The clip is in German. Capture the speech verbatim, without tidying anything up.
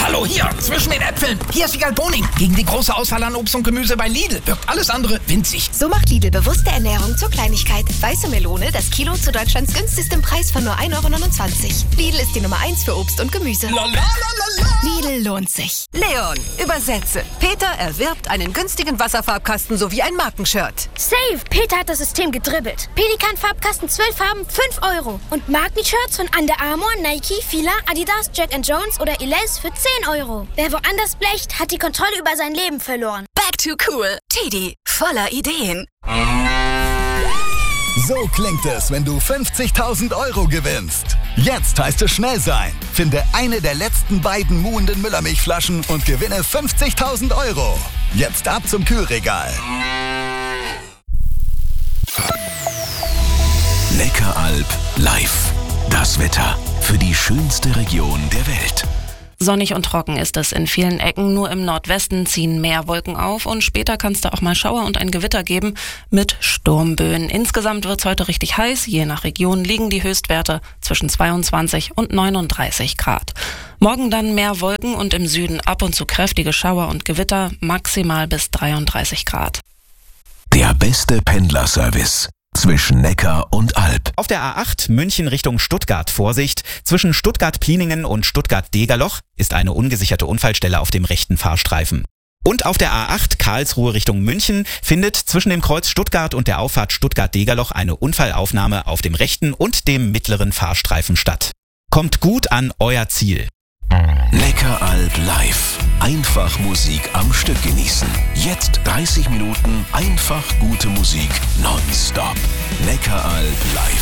Hallo, hier, zwischen den Äpfeln. Hier ist Wiegald Boning. Gegen die große Auswahl an Obst und Gemüse bei Lidl wirkt alles andere winzig. So macht Lidl bewusste Ernährung zur Kleinigkeit. Weiße Melone, das Kilo zu Deutschlands günstigstem Preis von nur ein Euro neunundzwanzig. Lidl ist die Nummer eins für Obst und Gemüse. Lalalala. Lidl lohnt sich. Leon, übersetze. Peter erwirbt einen günstigen Wasserfarbkasten sowie ein Markenshirt. Save! Peter hat das System gedribbelt. Pelikan-Farbkasten zwölf Farben, fünf Euro. Und Markenshirts von Under Armour, Nike, Fila, Adidas, Jack and Jones oder Elize für zehn Euro. Wer woanders blecht, hat die Kontrolle über sein Leben verloren. Back to cool. Teddy, voller Ideen. So klingt es, wenn du fünfzigtausend Euro gewinnst. Jetzt heißt es schnell sein. Finde eine der letzten beiden muhenden Müllermilchflaschen und gewinne fünfzigtausend Euro. Jetzt ab zum Kühlregal. Neckaralb live. Das Wetter für die schönste Region der Welt. Sonnig und trocken ist es in vielen Ecken, nur im Nordwesten ziehen mehr Wolken auf und später kann es da auch mal Schauer und ein Gewitter geben mit Sturmböen. Insgesamt wird es heute richtig heiß, je nach Region liegen die Höchstwerte zwischen zweiundzwanzig und neununddreißig Grad. Morgen dann mehr Wolken und im Süden ab und zu kräftige Schauer und Gewitter, maximal bis dreiunddreißig Grad. Der beste Pendlerservice zwischen Neckar und Alb. Auf der A acht München Richtung Stuttgart Vorsicht. Zwischen Stuttgart-Pliningen und Stuttgart-Degerloch ist eine ungesicherte Unfallstelle auf dem rechten Fahrstreifen. Und auf der A acht Karlsruhe Richtung München findet zwischen dem Kreuz Stuttgart und der Auffahrt Stuttgart-Degerloch eine Unfallaufnahme auf dem rechten und dem mittleren Fahrstreifen statt. Kommt gut an euer Ziel. Neckaralb live. Einfach Musik am Stück genießen. Jetzt dreißig Minuten einfach gute Musik nonstop. Neckaralb live.